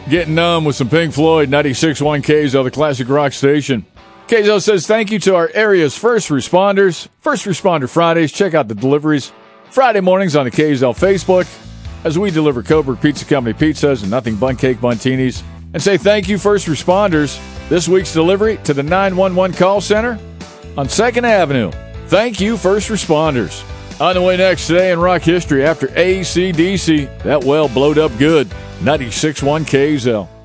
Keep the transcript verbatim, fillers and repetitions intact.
Getting numb with some Pink Floyd, ninety-six point one K Z L, the classic rock station. K Z L says thank you to our area's first responders. First Responder Fridays. Check out the deliveries Friday mornings on the K Z L Facebook as we deliver Coburg Pizza Company pizzas and nothing bun cake buntinis. And say thank you, first responders. This week's delivery to the nine one one call center on second Avenue. Thank you, first responders. On the way next today in rock history, after A C D C, that well blowed up good. ninety-six point one K Z L.